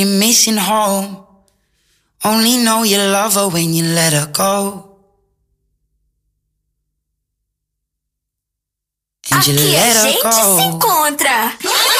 You're missing home. Only know you love her when you let her go. Aqui a gente se encontra.